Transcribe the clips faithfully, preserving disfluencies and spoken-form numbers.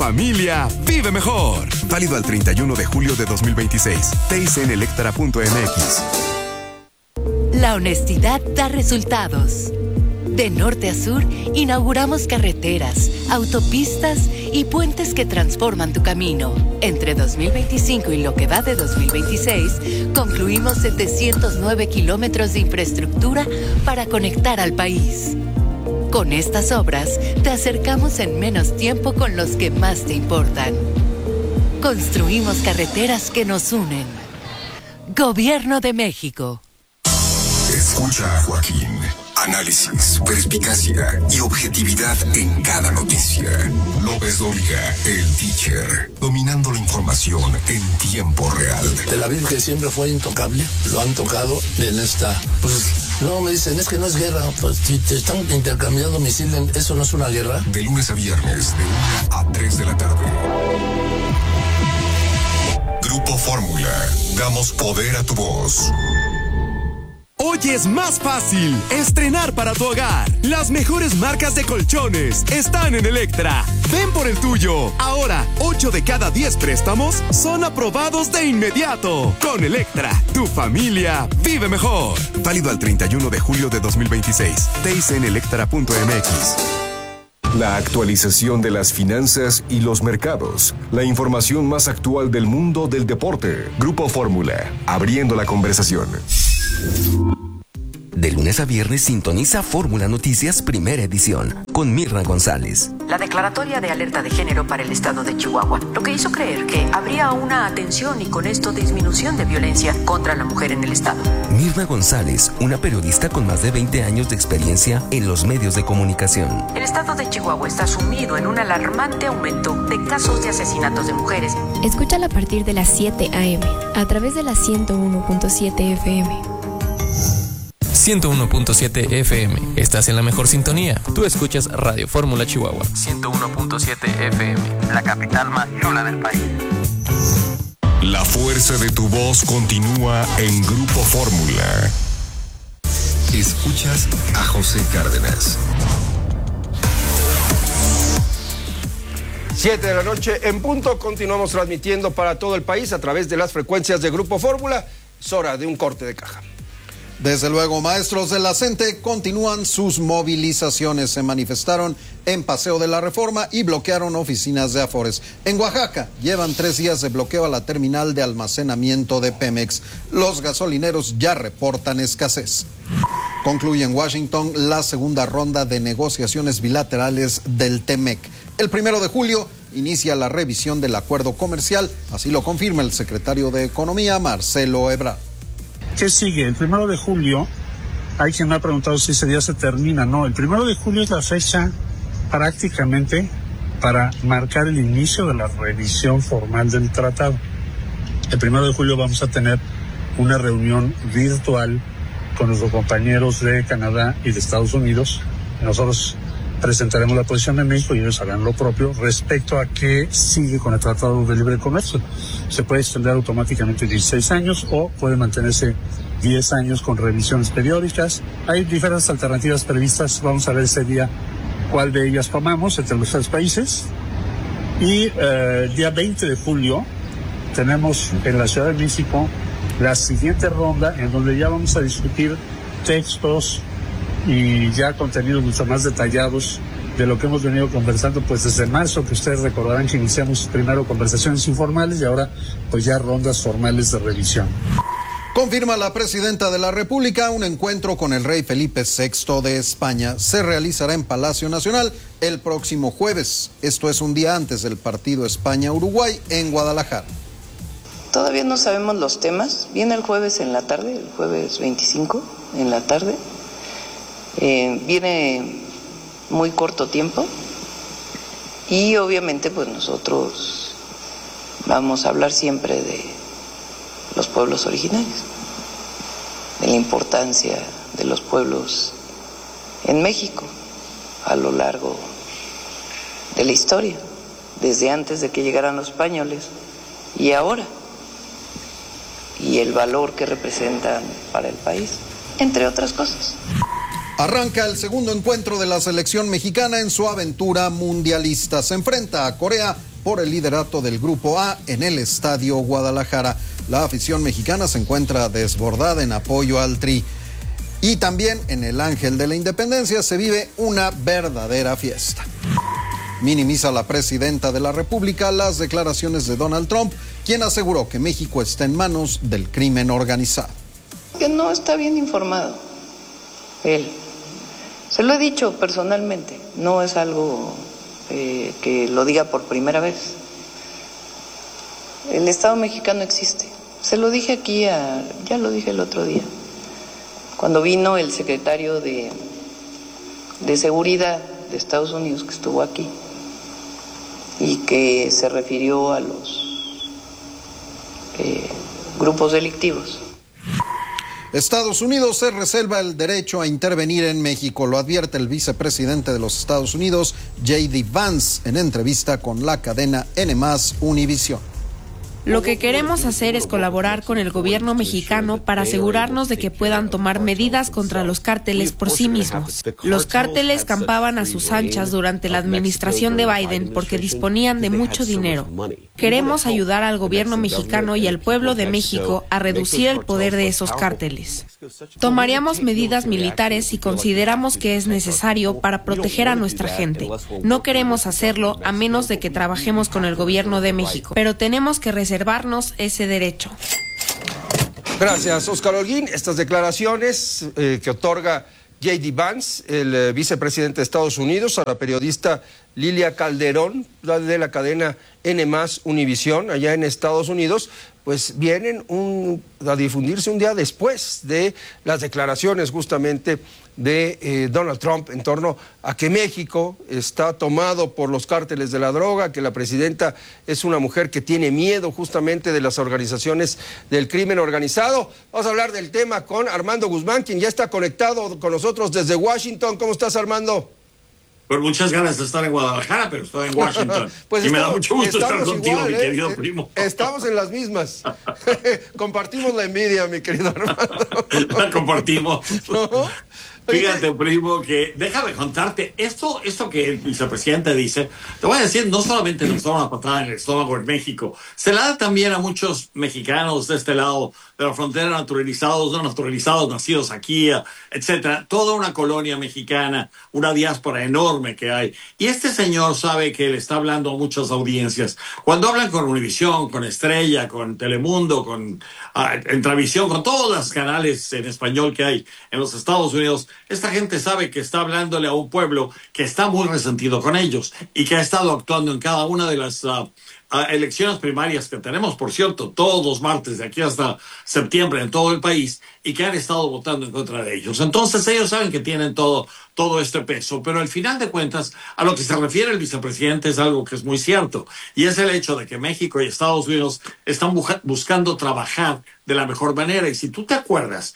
familia vive mejor. Válido al treinta y uno de julio de dos mil veintiséis. T I C en electra punto m x. La honestidad da resultados. De norte a sur, inauguramos carreteras, autopistas y puentes que transforman tu camino. Entre dos mil veinticinco y lo que va de dos mil veintiséis, concluimos setecientos nueve kilómetros de infraestructura para conectar al país. Con estas obras, te acercamos en menos tiempo con los que más te importan. Construimos carreteras que nos unen. Gobierno de México. Escucha a Joaquín. Análisis, perspicacia y objetividad en cada noticia. López Dóriga, el teacher, dominando la información en tiempo real. Tel Aviv, que siempre fue intocable, lo han tocado en esta... Pues no, me dicen, es que no es guerra. Pues si te están intercambiando misiles, ¿eso no es una guerra? De lunes a viernes, de una a tres de la tarde. Grupo Fórmula, damos poder a tu voz. Hoy es más fácil estrenar para tu hogar. Las mejores marcas de colchones están en Electra. Ven por el tuyo. Ahora, ocho de cada diez préstamos son aprobados de inmediato. Con Electra, tu familia vive mejor. Válido al treinta y uno de julio de dos mil veintiséis. T I C en electra punto m x. La actualización de las finanzas y los mercados. La información más actual del mundo del deporte. Grupo Fórmula, abriendo la conversación. De lunes a viernes sintoniza Fórmula Noticias Primera Edición con Mirna González. La declaratoria de alerta de género para el estado de Chihuahua, lo que hizo creer que habría una atención y con esto disminución de violencia contra la mujer en el estado. Mirna González, una periodista con más de veinte años de experiencia en los medios de comunicación. El estado de Chihuahua está sumido en un alarmante aumento de casos de asesinatos de mujeres. Escúchala a partir de las siete a eme a través de la ciento uno punto siete efe eme. ciento uno punto siete efe eme. Estás en la mejor sintonía. Tú escuchas Radio Fórmula Chihuahua. ciento uno punto siete efe eme, la capital más chula del país. La fuerza de tu voz continúa en Grupo Fórmula. Escuchas a José Cárdenas. Siete de la noche en punto. Continuamos transmitiendo para todo el país a través de las frecuencias de Grupo Fórmula. Es hora de un corte de caja. Desde luego, maestros de la CENTE continúan sus movilizaciones. Se manifestaron en Paseo de la Reforma y bloquearon oficinas de Afores. En Oaxaca llevan tres días de bloqueo a la terminal de almacenamiento de Pemex. Los gasolineros ya reportan escasez. Concluye en Washington la segunda ronda de negociaciones bilaterales del TEMEC. El primero de julio inicia la revisión del acuerdo comercial, así lo confirma el secretario de Economía, Marcelo Ebrard. ¿Qué sigue? El primero de julio, hay quien me ha preguntado si ese día se termina. No, el primero de julio es la fecha prácticamente para marcar el inicio de la revisión formal del tratado. El primero de julio vamos a tener una reunión virtual con nuestros compañeros de Canadá y de Estados Unidos. Nosotros presentaremos la posición de México y ellos harán lo propio respecto a qué sigue con el Tratado de Libre Comercio. Se puede extender automáticamente dieciséis años o puede mantenerse diez años con revisiones periódicas. Hay diferentes alternativas previstas. Vamos a ver ese día cuál de ellas tomamos entre los tres países. Y eh, el día veinte de julio tenemos en la Ciudad de México la siguiente ronda en donde ya vamos a discutir textos y ya contenidos mucho más detallados de lo que hemos venido conversando pues desde marzo, que ustedes recordarán que iniciamos primero conversaciones informales y ahora pues ya rondas formales de revisión. Confirma la presidenta de la República, un encuentro con el rey Felipe sexto de España se realizará en Palacio Nacional el próximo jueves. Esto es un día antes del partido España-Uruguay en Guadalajara. Todavía no sabemos los temas. Viene el jueves en la tarde, el jueves veinticinco en la tarde. Eh, viene muy corto tiempo y obviamente pues nosotros vamos a hablar siempre de los pueblos originarios, de la importancia de los pueblos en México a lo largo de la historia, desde antes de que llegaran los españoles y ahora, y el valor que representan para el país, entre otras cosas. Arranca el segundo encuentro de la selección mexicana en su aventura mundialista. Se enfrenta a Corea por el liderato del Grupo A en el Estadio Guadalajara. La afición mexicana se encuentra desbordada en apoyo al Tri. Y también en el Ángel de la Independencia se vive una verdadera fiesta. Minimiza la presidenta de la República las declaraciones de Donald Trump, quien aseguró que México está en manos del crimen organizado. Que no está bien informado, él. Se lo he dicho personalmente, no es algo eh, que lo diga por primera vez. El Estado mexicano existe. Se lo dije aquí, a, ya lo dije el otro día, cuando vino el secretario de, de Seguridad de Estados Unidos, que estuvo aquí, y que se refirió a los eh, grupos delictivos. Estados Unidos se reserva el derecho a intervenir en México, lo advierte el vicepresidente de los Estados Unidos, J D Vance, en entrevista con la cadena N más Univisión. Lo que queremos hacer es colaborar con el gobierno mexicano para asegurarnos de que puedan tomar medidas contra los cárteles por sí mismos. Los cárteles campaban a sus anchas durante la administración de Biden porque disponían de mucho dinero. Queremos ayudar al gobierno mexicano y al pueblo de México a reducir el poder de esos cárteles. Tomaríamos medidas militares si consideramos que es necesario para proteger a nuestra gente. No queremos hacerlo a menos de que trabajemos con el gobierno de México, pero tenemos que reservarnos ese derecho. Gracias, Óscar Holguín. Estas declaraciones eh, que otorga J D Vance, el eh, vicepresidente de Estados Unidos, a la periodista Lilia Calderón, de la cadena N más Univisión, allá en Estados Unidos, pues vienen un, a difundirse un día después de las declaraciones justamente de eh, Donald Trump en torno a que México está tomado por los cárteles de la droga, que la presidenta es una mujer que tiene miedo justamente de las organizaciones del crimen organizado. Vamos a hablar del tema con Armando Guzmán, quien ya está conectado con nosotros desde Washington. ¿Cómo estás, Armando? Pues muchas ganas de estar en Guadalajara, pero estoy en Washington. Pues y estamos, me da mucho gusto estar contigo, igual, mi querido eh, primo. Estamos en las mismas. Compartimos la envidia, mi querido Armando. La compartimos. ¿No? Fíjate, primo, que déjame contarte, esto, esto que el vicepresidente dice, te voy a decir, no solamente nos da una patada en el estómago en México, se la da también a muchos mexicanos de este lado de la frontera, naturalizados, no naturalizados, nacidos aquí, etcétera, toda una colonia mexicana, una diáspora enorme que hay. Y este señor sabe que le está hablando a muchas audiencias. Cuando hablan con Univisión, con Estrella, con Telemundo, con uh, Entravisión, con todos los canales en español que hay en los Estados Unidos, esta gente sabe que está hablándole a un pueblo que está muy resentido con ellos y que ha estado actuando en cada una de las uh, uh, elecciones primarias que tenemos, por cierto, todos los martes de aquí hasta septiembre en todo el país, y que han estado votando en contra de ellos. Entonces ellos saben que tienen todo, todo este peso, pero al final de cuentas, a lo que se refiere el vicepresidente es algo que es muy cierto, y es el hecho de que México y Estados Unidos están bu- buscando trabajar de la mejor manera. Y si tú te acuerdas,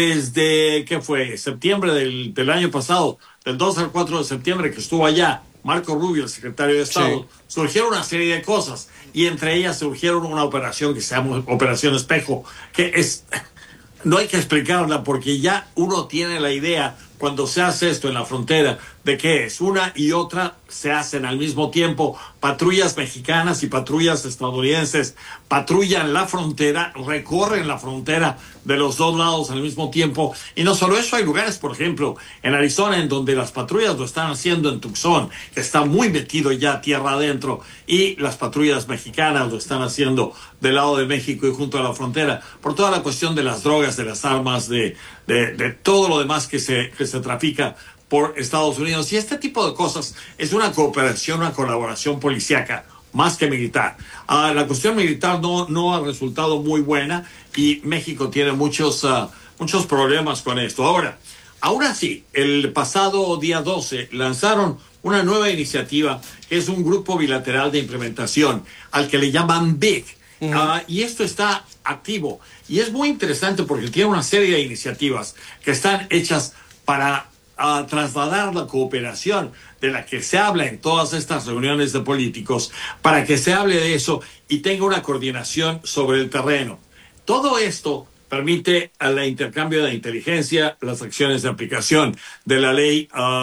desde, ¿qué fue? Septiembre del, del año pasado, del dos al cuatro de septiembre que estuvo allá Marco Rubio, el secretario de Estado, sí, surgieron una serie de cosas, y entre ellas surgieron una operación que se llama Operación Espejo, que es... No hay que explicarla porque ya uno tiene la idea cuando se hace esto en la frontera de qué es. Una y otra se hacen al mismo tiempo. Patrullas mexicanas y patrullas estadounidenses patrullan la frontera, recorren la frontera de los dos lados al mismo tiempo. Y no solo eso, hay lugares, por ejemplo, en Arizona, en donde las patrullas lo están haciendo en Tucson, que está muy metido ya tierra adentro, y las patrullas mexicanas lo están haciendo del lado de México y junto a la frontera, por toda la cuestión de las drogas, de las armas, de, de, de todo lo demás que se, que se trafica por Estados Unidos. Y este tipo de cosas es una cooperación, una colaboración policíaca más que militar. Uh, la cuestión militar no, no ha resultado muy buena y México tiene muchos, uh, muchos problemas con esto. Ahora, ahora sí, el pasado día doce lanzaron una nueva iniciativa que es un grupo bilateral de implementación al que le llaman BIG. Uh, y esto está activo y es muy interesante porque tiene una serie de iniciativas que están hechas para uh, trasladar la cooperación de la que se habla en todas estas reuniones de políticos, para que se hable de eso y tenga una coordinación sobre el terreno. Todo esto permite el intercambio de inteligencia, las acciones de aplicación de la ley uh,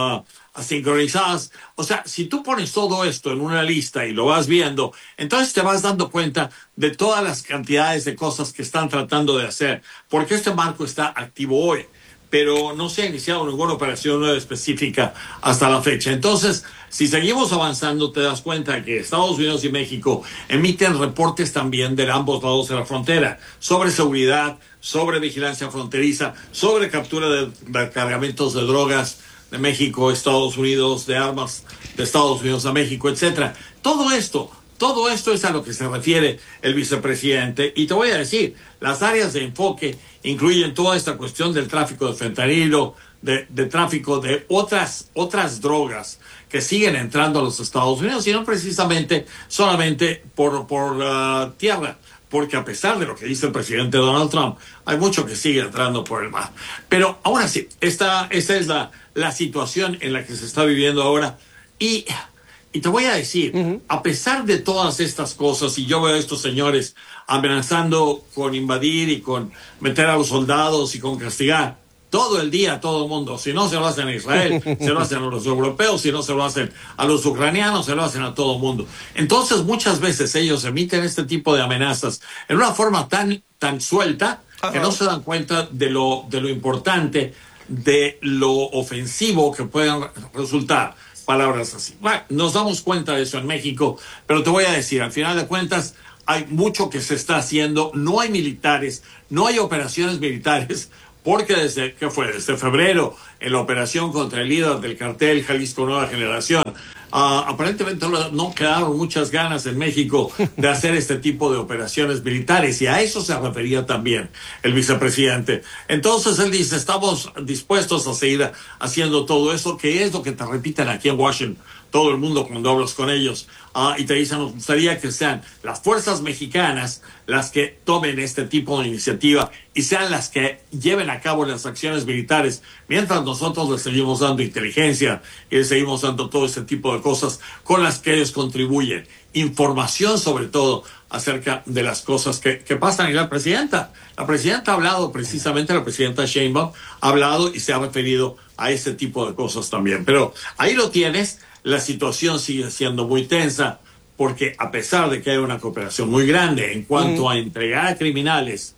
sincronizadas. O sea, si tú pones todo esto en una lista y lo vas viendo, entonces te vas dando cuenta de todas las cantidades de cosas que están tratando de hacer, porque este marco está activo hoy, pero no se ha iniciado ninguna operación específica hasta la fecha. Entonces, si seguimos avanzando, te das cuenta que Estados Unidos y México emiten reportes también de ambos lados de la frontera sobre seguridad, sobre vigilancia fronteriza, sobre captura de, de cargamentos de drogas de México, Estados Unidos, de armas de Estados Unidos a México, etcétera. Todo esto, todo esto es a lo que se refiere el vicepresidente. Y te voy a decir, las áreas de enfoque incluyen toda esta cuestión del tráfico de fentanilo, de, de tráfico de otras, otras drogas que siguen entrando a los Estados Unidos, y no precisamente solamente por, por uh, tierra, porque a pesar de lo que dice el presidente Donald Trump, hay mucho que sigue entrando por el mar. Pero ahora sí, esta, esta es la, la situación en la que se está viviendo ahora. Y, y te voy a decir, uh-huh. a pesar de todas estas cosas, y yo veo a estos señores amenazando con invadir y con meter a los soldados y con castigar, todo el día, todo el mundo. Si no se lo hacen a Israel, se lo hacen a los europeos. Si no se lo hacen a los ucranianos, se lo hacen a todo el mundo. Entonces, muchas veces ellos emiten este tipo de amenazas en una forma tan, tan suelta Ajá. que no se dan cuenta de lo, de lo importante, de lo ofensivo que pueden resultar palabras así. Bueno, nos damos cuenta de eso en México, pero te voy a decir, al final de cuentas, hay mucho que se está haciendo. No hay militares, no hay operaciones militares, porque desde, ¿qué fue? Desde febrero, en la operación contra el líder del cartel Jalisco Nueva Generación, uh, aparentemente no, no quedaron muchas ganas en México de hacer este tipo de operaciones militares, y a eso se refería también el vicepresidente. Entonces él dice, estamos dispuestos a seguir haciendo todo eso, que es lo que te repiten aquí en Washington todo el mundo cuando hablas con ellos, uh, y te dicen, nos gustaría que sean las fuerzas mexicanas las que tomen este tipo de iniciativa y sean las que lleven a cabo las acciones militares, mientras nosotros les seguimos dando inteligencia y les seguimos dando todo este tipo de cosas con las que ellos contribuyen. Información sobre todo acerca de las cosas que, que pasan. Y la presidenta, la presidenta ha hablado precisamente, la presidenta Sheinbaum ha hablado y se ha referido a ese tipo de cosas también. Pero ahí lo tienes. La situación sigue siendo muy tensa, porque a pesar de que hay una cooperación muy grande en cuanto mm. a entregar a criminales,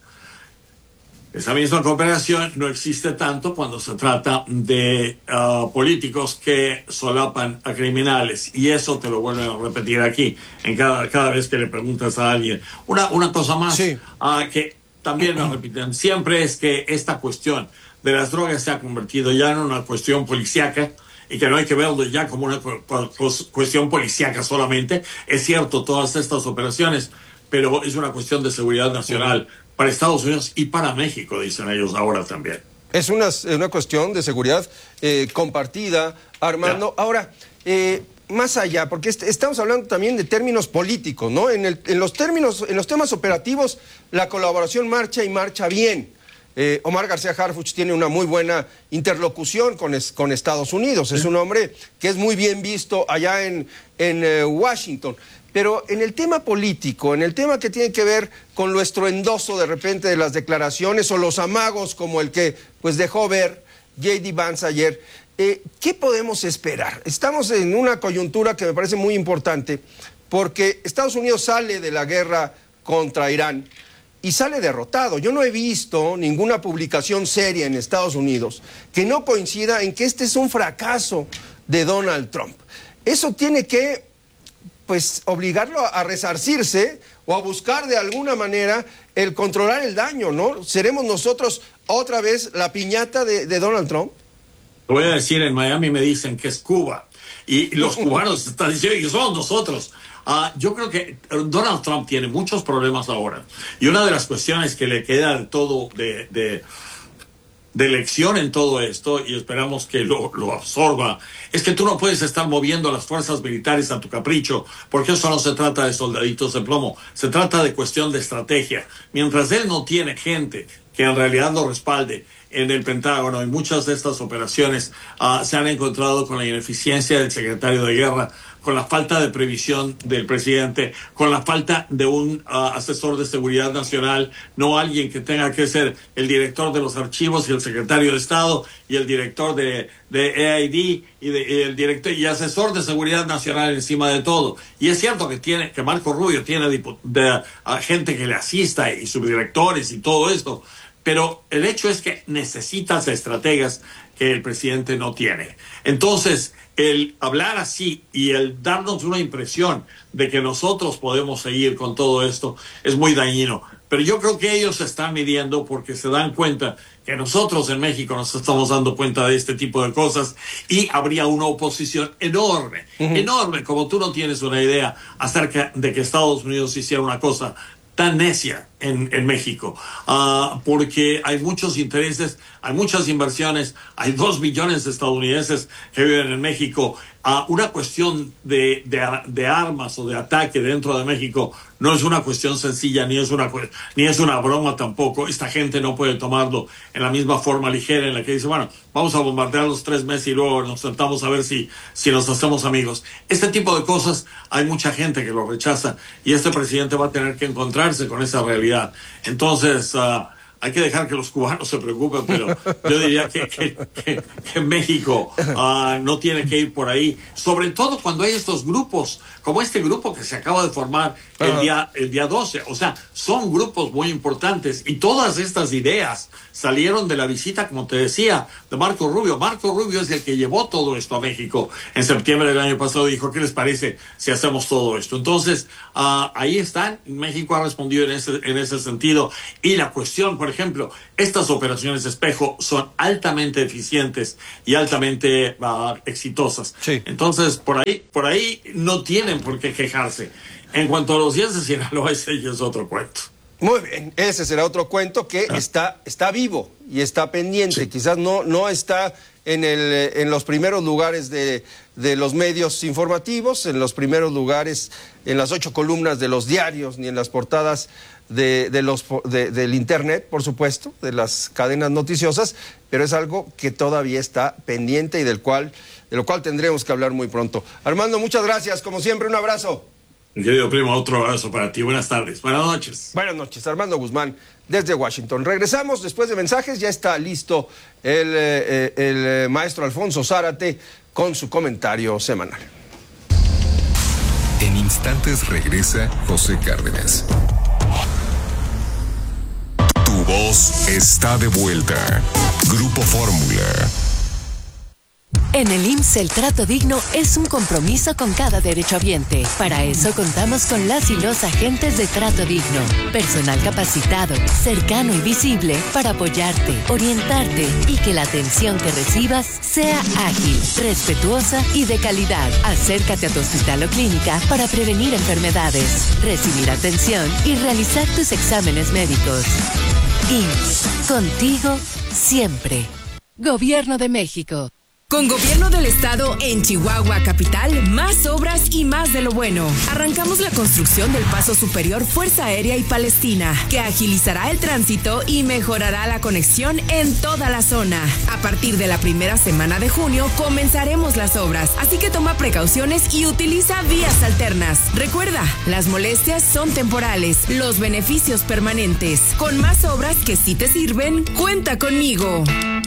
esa misma cooperación no existe tanto cuando se trata de uh, políticos que solapan a criminales. Y eso te lo vuelven a repetir aquí, en cada, cada vez que le preguntas a alguien. Una, una cosa más sí. uh, que también me repiten siempre es que esta cuestión de las drogas se ha convertido ya en una cuestión policíaca, y que no hay que verlo ya como una cu- cu- cuestión policíaca solamente. Es cierto, todas estas operaciones, pero es una cuestión de seguridad nacional para Estados Unidos y para México, dicen ellos ahora también. Es una, una cuestión de seguridad eh, compartida, Armando. Ya. Ahora, eh, más allá, porque est- estamos hablando también de términos políticos, ¿no? En, el, en los términos, en los temas operativos, la colaboración marcha y marcha bien. Eh, Omar García Harfuch tiene una muy buena interlocución con, es, con Estados Unidos. Es un hombre que es muy bien visto allá en, en eh, Washington. Pero en el tema político, en el tema que tiene que ver con lo estruendoso de repente de las declaraciones o los amagos como el que pues dejó ver J D Vance ayer, eh, ¿qué podemos esperar? Estamos en una coyuntura que me parece muy importante, porque Estados Unidos sale de la guerra contra Irán y sale derrotado. Yo no he visto ninguna publicación seria en Estados Unidos que no coincida en que este es un fracaso de Donald Trump. Eso tiene que, pues, obligarlo a resarcirse o a buscar de alguna manera el controlar el daño, ¿no? ¿Seremos nosotros otra vez la piñata de, de Donald Trump? Te voy a decir, en Miami me dicen que es Cuba, y los cubanos están diciendo que somos nosotros. Uh, yo creo que Donald Trump tiene muchos problemas ahora, y una de las cuestiones que le queda de todo de, de, de lección en todo esto, y esperamos que lo, lo absorba, es que tú no puedes estar moviendo las fuerzas militares a tu capricho, porque eso no se trata de soldaditos de plomo, se trata de cuestión de estrategia. Mientras él no tiene gente que en realidad lo respalde en el Pentágono, y muchas de estas operaciones uh, se han encontrado con la ineficiencia del secretario de Guerra con la falta de previsión del presidente, con la falta de un uh, asesor de seguridad nacional, no alguien que tenga que ser el director de los archivos y el secretario de Estado y el director de, de A I D y, de, y el director y asesor de seguridad nacional encima de todo. Y es cierto que tiene que Marco Rubio tiene de, de, a gente que le asista y subdirectores y todo esto, pero el hecho es que necesitas estrategas que el presidente no tiene. Entonces, el hablar así y el darnos una impresión de que nosotros podemos seguir con todo esto es muy dañino. Pero yo creo que ellos se están midiendo porque se dan cuenta que nosotros en México nos estamos dando cuenta de este tipo de cosas y habría una oposición enorme, uh-huh. enorme, como tú no tienes una idea acerca de que Estados Unidos hiciera una cosa tan necia en, en México, uh, porque hay muchos intereses, hay muchas inversiones, hay dos millones de estadounidenses que viven en México. Uh, una cuestión de, de, de armas o de ataque dentro de México no es una cuestión sencilla, ni es una, ni es una broma tampoco. Esta gente no puede tomarlo en la misma forma ligera en la que dice, bueno, vamos a bombardear los tres meses y luego nos sentamos a ver si, si nos hacemos amigos. Este tipo de cosas hay mucha gente que lo rechaza y este presidente va a tener que encontrarse con esa realidad. Entonces, uh, hay que dejar que los cubanos se preocupen, pero yo diría que, que, que, que México uh, no tiene que ir por ahí, sobre todo cuando hay estos grupos, como este grupo que se acaba de formar el día, el día doce. O sea, son grupos muy importantes y todas estas ideas salieron de la visita, como te decía, de Marco Rubio. Marco Rubio es el que llevó todo esto a México en septiembre del año pasado. Dijo, ¿qué les parece si hacemos todo esto? Entonces, uh, ahí están. México ha respondido en ese, en ese sentido. Y la cuestión, por ejemplo, estas operaciones de espejo son altamente eficientes y altamente uh, exitosas. Sí. Entonces, por ahí, por ahí no tienen por qué quejarse. En cuanto a los días de Sinaloa, ese ya es otro cuento. Muy bien, ese será otro cuento que ah. está, está vivo y está pendiente. Sí. Quizás no, no está en, el, en los primeros lugares de, de los medios informativos, en los primeros lugares, en las ocho columnas de los diarios, ni en las portadas de, de los, de, del internet, por supuesto, de las cadenas noticiosas, pero es algo que todavía está pendiente y del cual, de lo cual tendremos que hablar muy pronto. Armando, muchas gracias, como siempre, un abrazo. Querido primo, otro abrazo para ti. Buenas tardes. Buenas noches. Buenas noches. Armando Guzmán, desde Washington. Regresamos después de mensajes. Ya está listo el, eh, el maestro Alfonso Zárate con su comentario semanal. En instantes regresa José Cárdenas. Tu voz está de vuelta. Grupo Fórmula. En el I M S S el trato digno es un compromiso con cada derechohabiente. Para eso contamos con las y los agentes de trato digno. Personal capacitado, cercano y visible para apoyarte, orientarte y que la atención que recibas sea ágil, respetuosa y de calidad. Acércate a tu hospital o clínica para prevenir enfermedades, recibir atención y realizar tus exámenes médicos. I M S S, contigo siempre. Gobierno de México. Con Gobierno del Estado en Chihuahua Capital, más obras y más de lo bueno. Arrancamos la construcción del Paso Superior Fuerza Aérea y Palestina, que agilizará el tránsito y mejorará la conexión en toda la zona. A partir de la primera semana de junio comenzaremos las obras, así que toma precauciones y utiliza vías alternas. Recuerda, las molestias son temporales, los beneficios permanentes. Con más obras que sí te sirven, cuenta conmigo.